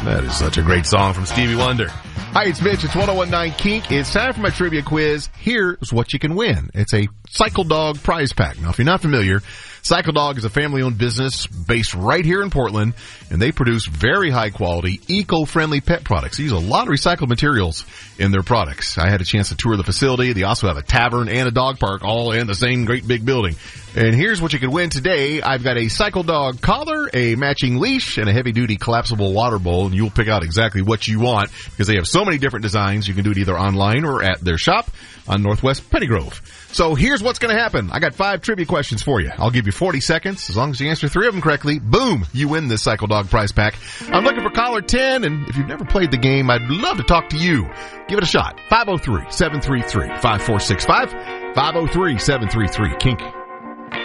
That is such a great song from Stevie Wonder. Hi, it's Mitch. It's 1019 Kink. It's time for my trivia quiz. Here's what you can win. It's a Cycle Dog prize pack. Now, if you're not familiar, Cycle Dog is a family-owned business based right here in Portland, and they produce very high-quality, eco-friendly pet products. They use a lot of recycled materials in their products. I had a chance to tour the facility. They also have a tavern and a dog park all in the same great big building. And here's what you can win today. I've got a Cycle Dog collar, a matching leash, and a heavy-duty collapsible water bowl, and you'll pick out exactly what you want because they have so many different designs. You can do it either online or at their shop on Northwest Pettygrove. So here's what's going to happen. I got 5 trivia questions for you. I'll give you 40 seconds. As long as you answer 3 of them correctly, boom, you win this Cycle Dog prize pack. I'm looking for caller 10, and if you've never played the game, I'd love to talk to you. Give it a shot. 503-733-5465. 503-733-KINK.